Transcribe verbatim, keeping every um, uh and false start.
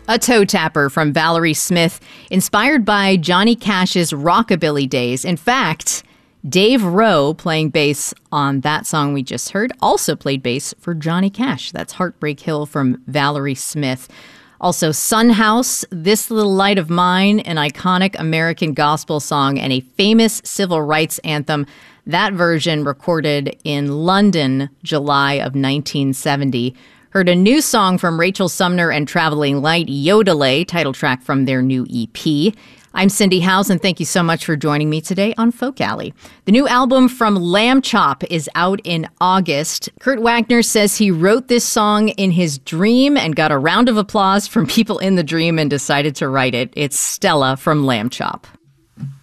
A Toe Tapper from Valerie Smith, inspired by Johnny Cash's rockabilly days. In fact, Dave Rowe, playing bass on that song we just heard, also played bass for Johnny Cash. That's Heartbreak Hill from Valerie Smith. Also, Son House, This Little Light of Mine, an iconic American gospel song and a famous civil rights anthem. That version recorded in London, July of nineteen seventy. Heard a new song from Rachel Sumner and Traveling Light, Yodelay, title track from their new E P. I'm Cindy Howes, and thank you so much for joining me today on Folk Alley. The new album from Lamb Chop is out in August. Kurt Wagner says he wrote this song in his dream and got a round of applause from people in the dream and decided to write it. It's Stella from Lamb Chop.